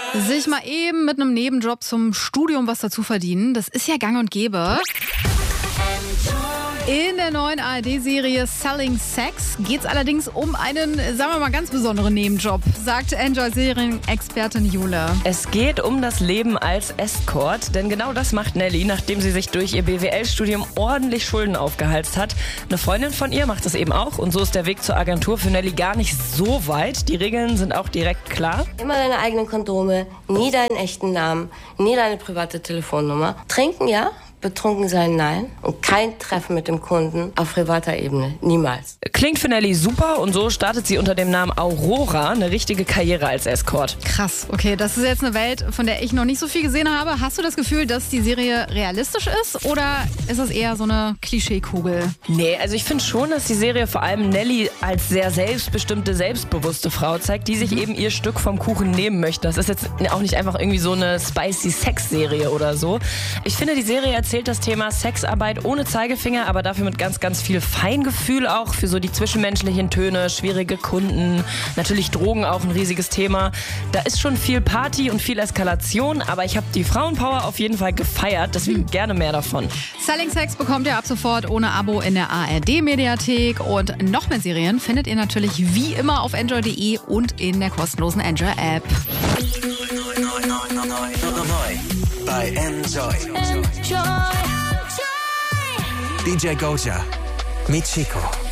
Sich mal eben mit einem Nebenjob zum Studium was dazu verdienen, das ist ja gang und gäbe. In der neuen ARD-Serie Selling Sex geht es allerdings um einen, sagen wir mal, ganz besonderen Nebenjob, sagt Enjoy-Serien-Expertin Jule. Es geht um das Leben als Escort, denn genau das macht Nelly, nachdem sie sich durch ihr BWL-Studium ordentlich Schulden aufgehalst hat. Eine Freundin von ihr macht das eben auch und so ist der Weg zur Agentur für Nelly gar nicht so weit. Die Regeln sind auch direkt klar. Immer deine eigenen Kondome, nie deinen echten Namen, nie deine private Telefonnummer. Trinken, ja? Betrunken sein, nein. Und kein Treffen mit dem Kunden auf privater Ebene. Niemals. Klingt für Nelly super und so startet sie unter dem Namen Aurora eine richtige Karriere als Escort. Krass, okay, das ist jetzt eine Welt, von der ich noch nicht so viel gesehen habe. Hast du das Gefühl, dass die Serie realistisch ist oder ist das eher so eine Klischeekugel? Nee, also ich finde schon, dass die Serie vor allem Nelly als sehr selbstbestimmte, selbstbewusste Frau zeigt, die sich eben ihr Stück vom Kuchen nehmen möchte. Das ist jetzt auch nicht einfach irgendwie so eine spicy Sex-Serie oder so. Ich finde, die Serie erzählt das Thema Sexarbeit ohne Zeigefinger, aber dafür mit ganz, ganz viel Feingefühl auch für so die zwischenmenschlichen Töne, schwierige Kunden, natürlich Drogen auch ein riesiges Thema. Da ist schon viel Party und viel Eskalation, aber ich habe die Frauenpower auf jeden Fall gefeiert, deswegen gerne mehr davon. Selling Sex bekommt ihr ab sofort ohne Abo in der ARD-Mediathek und noch mehr Serien findet ihr natürlich wie immer auf enjoy.de und in der kostenlosen Enjoy-App. Bei Enjoy. DJ Goja mit Chico.